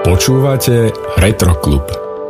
Počúvate Retroklub.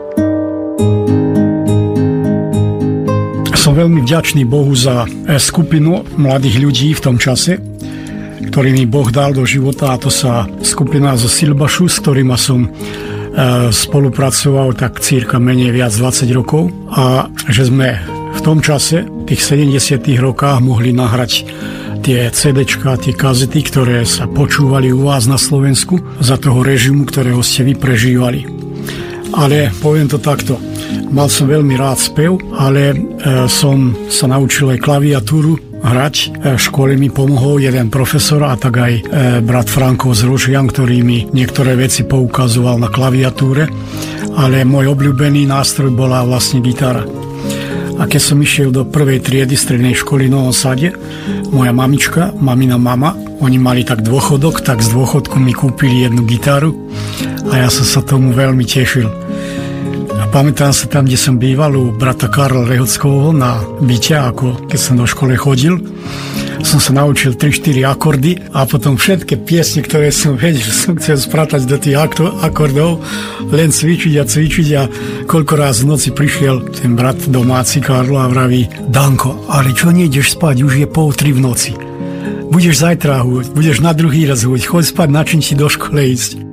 Som veľmi vďačný Bohu za skupinu mladých ľudí v tom čase, ktorý mi Boh dal do života, a to sa skupina zo Silbašu, s ktorými som spolupracoval tak cirka menej viac 20 rokov, a že sme v tom čase, v tých 70. rokách, mohli nahrať tie CDčka, tie kazety, ktoré sa počúvali u vás na Slovensku za toho režimu, ktorého ste vy prežívali. Ale poviem to takto, mal som veľmi rád spev, ale som sa naučil aj klaviatúru hrať. V škole mi pomohol jeden profesor a tak aj brat Franko z Rožian, ktorý mi niektoré veci poukazoval na klaviatúre, ale môj obľúbený nástroj bola vlastne gitara. A keď som išiel do prvej triedy strednej školy v Novom Sade, moja mamička, mamina mama, oni mali tak dôchodok, tak z dôchodku mi kúpili jednu gitaru a ja som sa tomu veľmi tešil. A pamätám sa tam, kde som býval u brata Karla Rehockého na byte, ako keď som do škole chodil. Som sa naučil 3-4 akordy a potom všetky piesne, ktoré som vedel, som chcel spratať do tých akordov, len cvičiť a koľko raz v noci prišiel ten brat domáci Karlo a vraví: Danko, ale čo nejdeš spať, už je 2:30 v noci. Budeš zajtra húť, budeš na druhý raz húť, choď spať, na čím ti do škole ísť.